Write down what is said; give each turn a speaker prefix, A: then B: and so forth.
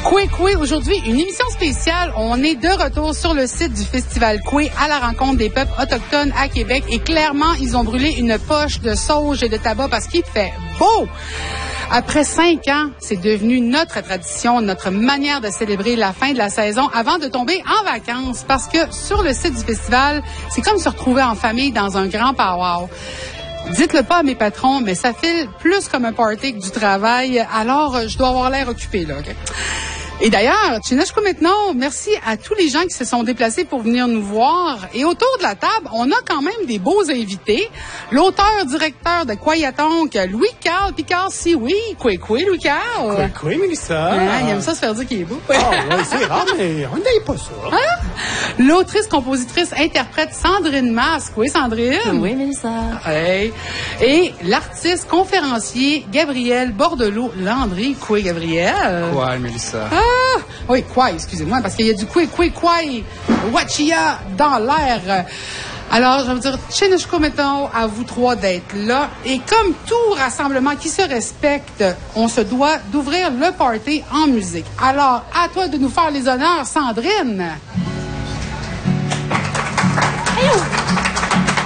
A: Koué, aujourd'hui, une émission spéciale. On est de retour sur le site du Festival Koué à la rencontre des peuples autochtones à Québec. Et clairement, ils ont brûlé une poche de sauge et de tabac parce qu'il fait beau. Après 5 ans, c'est devenu notre tradition, notre manière de célébrer la fin de la saison avant de tomber en vacances. Parce que sur le site du festival, c'est comme se retrouver en famille dans un grand powwow. Dites-le pas à mes patrons, mais ça file plus comme un party que du travail. Alors, je dois avoir l'air occupé, là. Okay? Et d'ailleurs, Tchineshko maintenant, merci à tous les gens qui se sont déplacés pour venir nous voir. Et autour de la table, on a quand même des beaux invités. L'auteur-directeur de Kwayatonk, Louis-Carl Picard-Sioui. Koué, Louis-Carl.
B: Koué, Mélissa.
A: Il aime ça se faire dire qu'il est beau.
B: Ah, oui, c'est rare, mais on n'aille pas ça.
A: Hein? L'autrice, compositrice, interprète Sandrine Masque. Oui, Sandrine.
C: Oui, Mélissa.
A: Hey. Et l'artiste, conférencier, Gabriel Bordelot-Landry. Koué, Gabriel.
D: Quoi, Mélissa?
A: Ah! Oui, quoi, excusez-moi, parce qu'il y a du koué, wachia dans l'air. Alors, je vais vous dire, Tchineshko mettons à vous trois d'être là. Et comme tout rassemblement qui se respecte, on se doit d'ouvrir le party en musique. Alors, à toi de nous faire les honneurs, Sandrine.
C: Hey,